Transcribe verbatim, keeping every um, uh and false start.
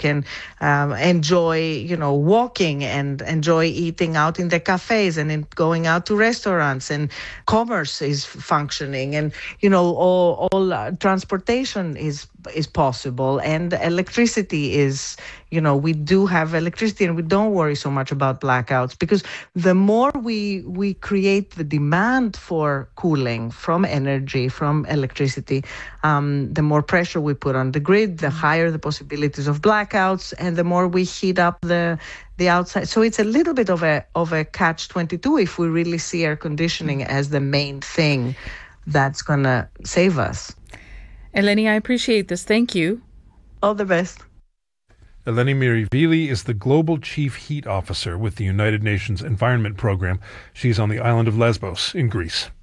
can um, enjoy, you know, walking and enjoy eating out in the cafes and in going out to restaurants, and commerce is functioning, and, you know, all, all uh, transportation is is possible, and electricity is, you know, we do have electricity, and we don't worry so much about blackouts, because the more we we create the demand for cooling from energy, from electricity, um, the more pressure we put on the grid, the higher the possibilities of blackouts, and the more we heat up the the outside. So it's a little bit of a of a catch twenty-two if we really see air conditioning as the main thing that's going to save us. Eleni, I appreciate this. Thank you. All the best. Eleni Mirivili is the Global Chief Heat Officer with the United Nations Environment Program. She's on the island of Lesbos in Greece.